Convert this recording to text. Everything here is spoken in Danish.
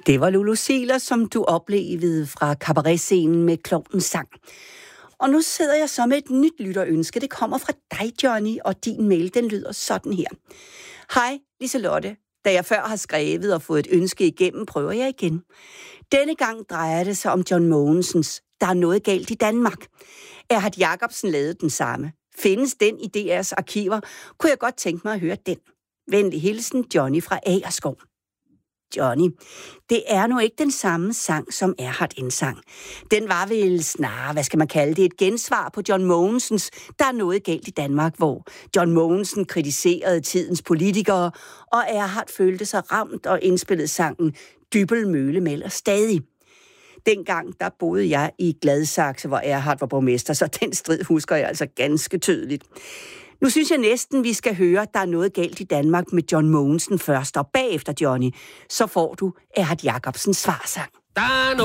Det var Lulu Ziegler, som du oplevede fra cabaretscenen med Klovnens sang. Og nu sidder jeg så med et nyt lytterønske. Det kommer fra dig, Johnny, og din mail, den lyder sådan her. Hej, Liselotte. Da jeg før har skrevet og fået et ønske igennem, prøver jeg igen. Denne gang drejer det sig om John Mogensens Der er noget galt i Danmark. Erhard Jacobsen lavede den samme. Findes den i DR's arkiver, kunne jeg godt tænke mig at høre den. Venlig hilsen, Johnny fra Agerskov. Johnny, det er nu ikke den samme sang, som Erhard indsang. Den var vel snarere, hvad skal man kalde det, et gensvar på John Mogensens Der er noget galt i Danmark, hvor John Mogensen kritiserede tidens politikere, og Erhard følte sig ramt og indspillede sangen Dybbøl Mølle melder stadig. Dengang, der boede jeg i Gladsaxe, hvor Erhard var borgmester, så den strid husker jeg altså ganske tydeligt. Nu synes jeg næsten, vi skal høre, der er noget galt i Danmark med John Mogensen først, og bagefter, Johnny, så får du Erhard Jacobsens svarsang.